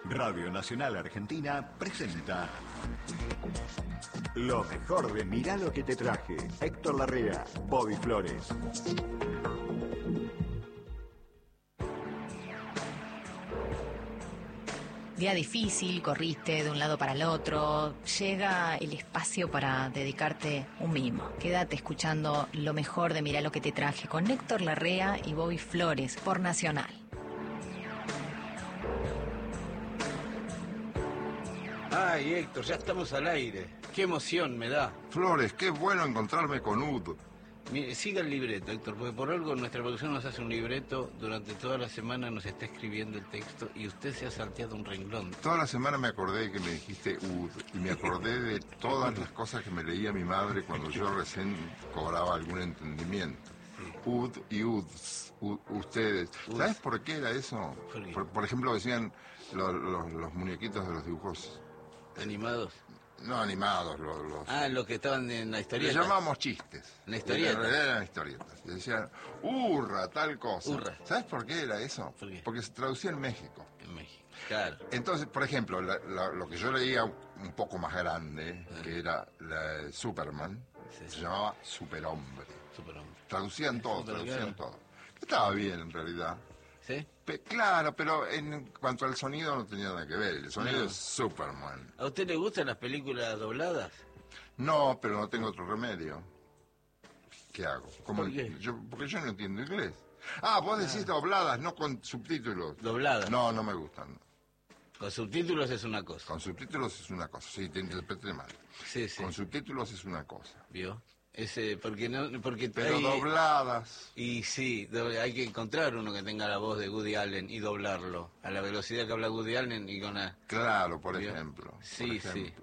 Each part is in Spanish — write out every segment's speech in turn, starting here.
Radio Nacional Argentina presenta lo mejor de Mirá lo que te traje. Héctor Larrea, Bobby Flores. Día difícil, corriste de un lado para el otro, llega el espacio para dedicarte un mimo. Quédate escuchando lo mejor de Mirá lo que te traje con Héctor Larrea y Bobby Flores por Nacional. Ay, Héctor, ya estamos al aire. Qué emoción me da. Flores, qué bueno encontrarme con Ud. Mire, siga el libreto, Héctor, porque por algo nuestra producción nos hace un libreto, durante toda la semana nos está escribiendo el texto y usted se ha salteado un renglón. Toda la semana me acordé que me dijiste Ud y me acordé de todas las cosas que me leía mi madre cuando yo recién cobraba algún entendimiento. Sí. Ud y Uds, ustedes. Uds. ¿Sabes por qué era eso? Por ejemplo, decían los muñequitos de los dibujos. ¿Animados? No animados, los que estaban en la historieta. Le llamamos chistes. ¿En la historieta? En realidad eran historietas. Y decían, hurra, tal cosa. Hurra. ¿Sabes por qué era eso? ¿Por qué? Porque se traducía en México. En México, claro. Entonces, por ejemplo, lo que yo leía un poco más grande, que era la Superman, se llamaba Superhombre. Superhombre. Traducían todo. Que estaba bien, en realidad. ¿Sí? Claro, pero en cuanto al sonido no tenía nada que ver. El sonido es Superman. ¿A usted le gustan las películas dobladas? No, pero no tengo otro remedio. ¿Qué hago? ¿Por qué? Porque yo no entiendo inglés. Ah, vos decís dobladas, no con subtítulos. Dobladas. No me gustan. Con subtítulos es una cosa. Con subtítulos es una cosa. Sí, te interpreté mal. Sí. Con subtítulos es una cosa. ¿Vio? Porque pero dobladas. Y sí, hay que encontrar uno que tenga la voz de Woody Allen y doblarlo a la velocidad que habla Woody Allen y con la... Claro, por ejemplo. Sí.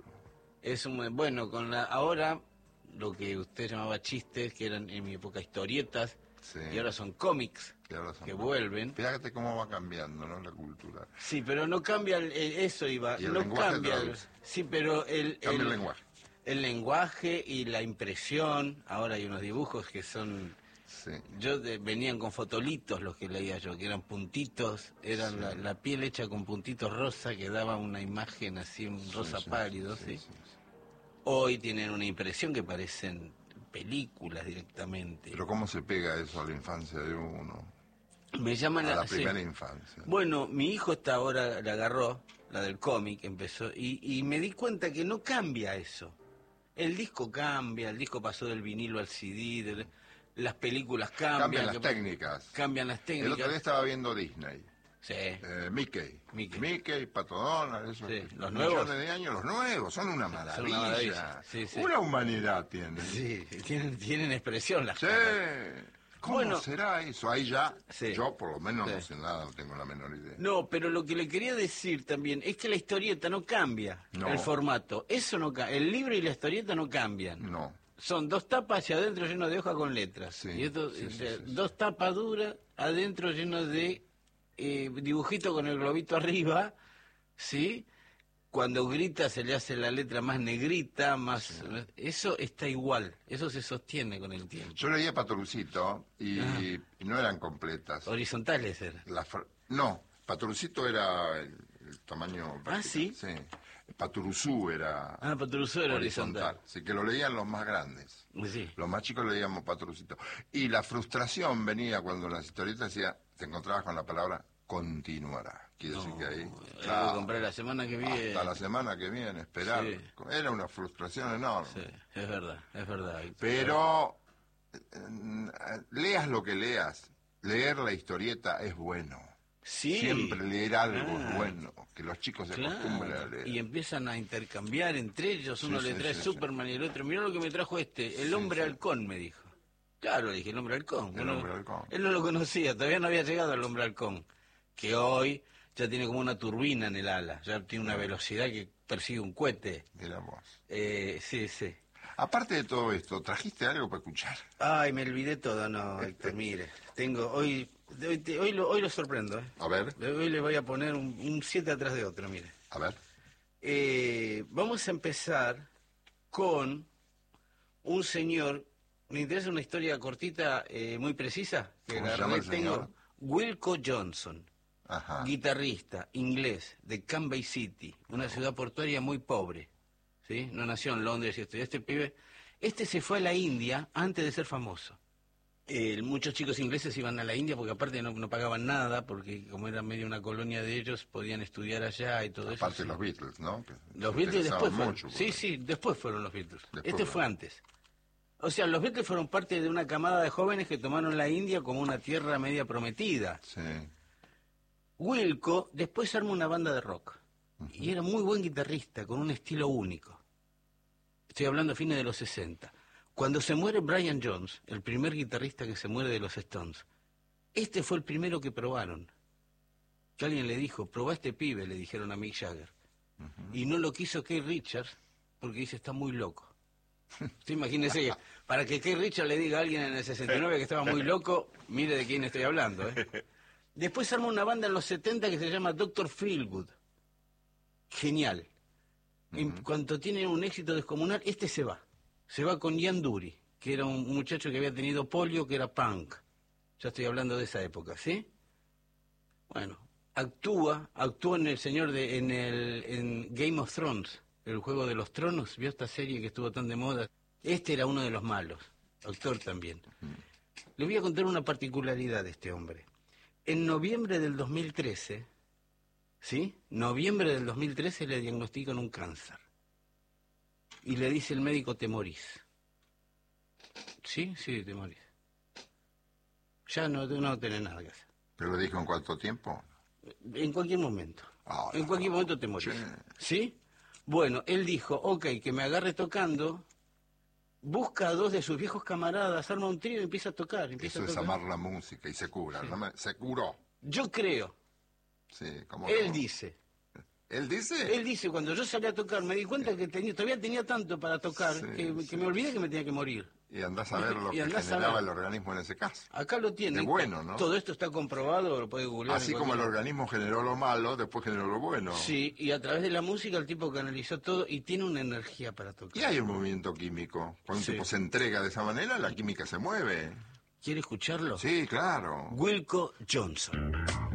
Es bueno, ahora lo que usted llamaba chistes, que eran en mi época historietas, y ahora son cómics que vuelven. Fíjate cómo va cambiando, ¿no? La cultura. Sí, pero no cambia eso, Iba. Y el no cambia. Sí, pero cambia el lenguaje. El lenguaje y la impresión. Ahora hay unos dibujos que son... Sí. Venían con fotolitos los que leía yo, que eran puntitos, eran la piel hecha con puntitos rosa que daba una imagen así, un rosa pálido, ¿sí? Hoy tienen una impresión que parecen películas directamente. Pero ¿cómo se pega eso a la infancia de uno? Me llaman a la primera infancia. Bueno, mi hijo ahora la agarró, la del cómic, empezó, y me di cuenta que no cambia eso. El disco cambia, el disco pasó del vinilo al CD, las películas cambian. Cambian las técnicas. El otro día estaba viendo Disney. Sí. Mickey, Pato Donald, esos los nuevos. De años, los nuevos, son una maravilla. Sí. Una humanidad tienen. Sí, tienen expresión las cosas. ¿Cómo será eso? Ahí ya, yo por lo menos no sé nada, no tengo la menor idea. No, pero lo que le quería decir también es que la historieta no cambia, el formato. Eso no cambia. El libro y la historieta no cambian. No. Son dos tapas hacia adentro llenos de hoja con letras. Sí, y esto, dos tapas duras, adentro llenos de dibujito con el globito arriba, ¿sí? Cuando grita se le hace la letra más negrita, más... Sí. Eso está igual, eso se sostiene con el tiempo. Yo leía Patorucito y no eran completas. ¿Horizontales eran? No, Patorucito era el tamaño... ¿Sí? Sí. Paturuzú era... Paturuzú era horizontal. Así que lo leían los más grandes. Sí. Los más chicos leíamos Patorucito. Y la frustración venía cuando en las historietas te encontrabas con la palabra continuará. Quiere decir que ahí... Voy a comprar la semana que viene. Hasta la semana que viene, esperar. Sí. Era una frustración enorme. Sí, es verdad. Pero, leas lo que leas, leer la historieta es bueno. Sí. Siempre leer algo es bueno, que los chicos se acostumbren a leer. Y empiezan a intercambiar entre ellos, uno le trae Superman y el otro, mirá lo que me trajo el hombre halcón, me dijo. Claro, le dije, el hombre halcón. El hombre halcón. Él no lo conocía, todavía no había llegado al hombre halcón, que hoy ya tiene como una turbina en el ala, ya tiene una velocidad que persigue un cohete. Mira vos. Sí. Aparte de todo esto, ¿trajiste algo para escuchar? Ay, me olvidé todo, no, Héctor, mire. Hoy lo sorprendo, ¿eh? A ver. Hoy le voy a poner un 7 atrás de otro, mire. A ver. Vamos a empezar con un señor, me interesa una historia cortita, muy precisa, que ¿Cómo se llama el señor? Wilco Johnson. Ajá. guitarrista inglés de Cambay City, una ciudad portuaria muy pobre, ¿sí? No nació en Londres y este pibe. Este se fue a la India antes de ser famoso. Muchos chicos ingleses iban a la India porque aparte no pagaban nada, porque como era medio una colonia de ellos, podían estudiar allá y todo eso. Aparte los Beatles, ¿no? Que Los se Beatles después interesaban fueron. mucho por Sí, ahí. sí, después fueron los Beatles. Después Fue antes. O sea, los Beatles fueron parte de una camada de jóvenes que tomaron la India como una tierra media prometida. Sí. Wilco después arma una banda de rock. Y era muy buen guitarrista, con un estilo único. Estoy hablando a fines de los 60. Cuando se muere Brian Jones, el primer guitarrista que se muere de los Stones, este fue el primero que probaron. Que alguien le dijo, probá este pibe, le dijeron a Mick Jagger. Y no lo quiso Keith Richards, porque dice, está muy loco. Usted imagínese que para que Keith Richards le diga a alguien en el 69 que estaba muy loco, mire de quién estoy hablando, ¿eh? Después arma una banda en los 70 que se llama Dr. Feelgood. Genial. En cuanto tiene un éxito descomunal, este se va. Se va con Ian Dury, que era un muchacho que había tenido polio, que era punk. Ya estoy hablando de esa época, ¿sí? Bueno, actuó en en Game of Thrones, el juego de los tronos. ¿Vio esta serie que estuvo tan de moda? Este era uno de los malos, actor también. Le voy a contar una particularidad de este hombre. En noviembre del 2013, ¿sí? Noviembre del 2013 le diagnostican un cáncer. Y le dice el médico, te morís. Sí, te morís. Ya no tenés nada que hacer. ¿Pero dijo en cuánto tiempo? En cualquier momento. En cualquier momento te morís. Sí. ¿Sí? Bueno, él dijo, ok, que me agarre tocando, busca a dos de sus viejos camaradas, arma un trío y empieza a tocar. Eso es amar la música y se cura. Sí. Se curó. Yo creo. Sí, ¿cómo Él no? dice. ¿Él dice? Él dice, cuando yo salí a tocar, me di cuenta que todavía tenía tanto para tocar, Sí, que me olvidé que me tenía que morir. Y andás a ver lo Y que andás a generaba ver. el organismo en ese caso. Acá lo tiene. Qué bueno, ¿no? Todo esto está comprobado, lo puede googlear. Así en como el cualquier- organismo generó lo malo, después generó lo bueno. Sí, y a través de la música el tipo canalizó todo y tiene una energía para tocar. Y hay un movimiento químico. Cuando un Sí. tipo se entrega de esa manera, la química se mueve. ¿Quiere escucharlo? Sí, claro. Wilco Johnson.